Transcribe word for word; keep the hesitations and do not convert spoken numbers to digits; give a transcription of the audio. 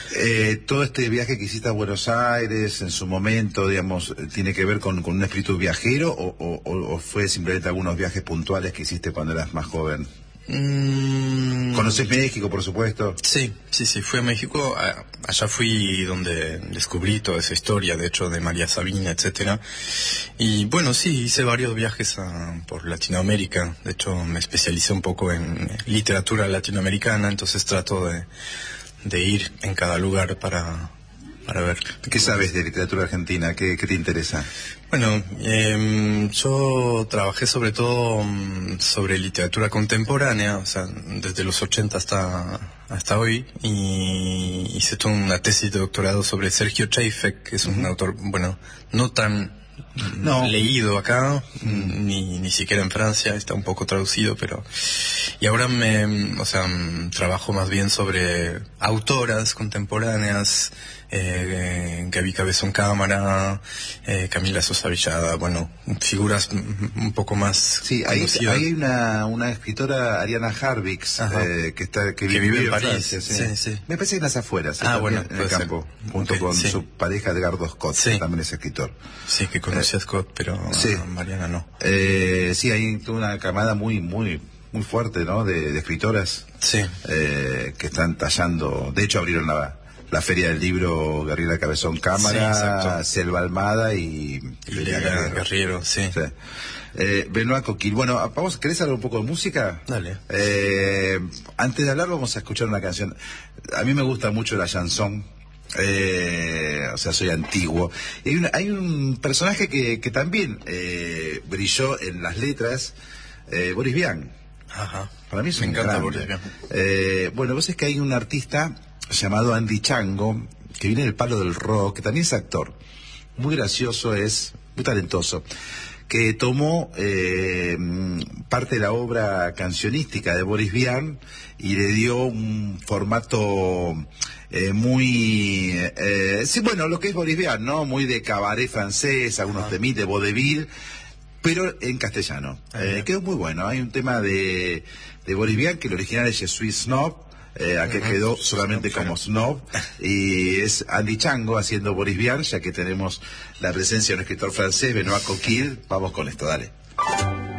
Eh, todo este viaje que hiciste a Buenos Aires en su momento, digamos, ¿tiene que ver con, con un espíritu viajero o, o, o fue simplemente algunos viajes puntuales que hiciste cuando eras más joven? Mm, ¿Conoces México, por supuesto? Sí, sí, sí, fui a México, a, allá fui donde descubrí toda esa historia, de hecho, de María Sabina, etcétera. Y bueno, sí, hice varios viajes a, por Latinoamérica, de hecho me especialicé un poco en literatura latinoamericana, entonces trato de, de ir en cada lugar para, para ver. ¿Qué sabes de literatura argentina? ¿Qué, qué te interesa? Bueno, eh, yo trabajé sobre todo um, sobre literatura contemporánea, o sea, desde los ochenta hasta hasta hoy, y hice toda una tesis de doctorado sobre Sergio Cheyfek, que es un uh-huh. autor, bueno, no tan no. leído acá, uh-huh. ni ni siquiera en Francia, está un poco traducido, pero... Y ahora me, o sea, trabajo más bien sobre autoras contemporáneas, eh, Gaby Cabezón Cámara, eh, Camila Sosa Villada, bueno, figuras un poco más sí, hay, hay una, una escritora, Ariana Harvix, eh, que está que, que vive, vive en París, Francia, sí. Sí, sí. Me parece que en las afueras, ah, bueno, en el campo, ser. junto okay, con sí. su pareja Edgardo Scott, sí. que también es escritor. Sí, que conocí eh, a Scott, pero sí. a Mariana no. Eh, sí, hay toda una camada muy, muy, muy fuerte, ¿no? De, de escritoras sí. eh, que están tallando, de hecho abrieron la la Feria del Libro Gabriela Cabezón Cámara, sí, Selva Almada y... Y Liliana Guerriero, sí. sí. Eh, Benoît Coquille. Bueno, vamos, ¿querés hablar un poco de música? Dale. Eh, antes de hablar vamos a escuchar una canción. A mí me gusta mucho la chanson. Eh, o sea, soy antiguo. Y hay, una, hay un personaje que, que también eh, brilló en las letras, eh, Boris Vian. Ajá. Para mí es me un encanta grande. Boris Vian. Eh, bueno, vos es que hay un artista llamado Andy Chango, que viene del palo del rock, que también es actor, muy gracioso, es muy talentoso, que tomó eh, parte de la obra cancionística de Boris Vian y le dio un formato eh, muy, eh, sí, bueno, lo que es Boris Vian, ¿no? Muy de cabaret francés, algunos ah. temis de vaudeville, pero en castellano. Ah, eh, quedó muy bueno. Hay un tema de, de Boris Vian, que el original es Je suis snob, Eh, aquel uh-huh. quedó solamente como snob, y es Andy Chango haciendo Boris Vian, ya que tenemos la presencia de un escritor francés, Benoît Coquille. Vamos con esto, dale.